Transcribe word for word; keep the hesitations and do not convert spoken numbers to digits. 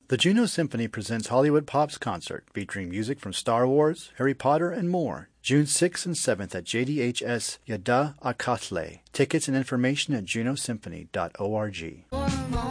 The Juno Symphony presents Hollywood Pop's concert featuring music from Star Wars, Harry Potter, and more. June sixth and seventh at J D H S Yadda Akatle. Tickets and information at juno symphony dot org.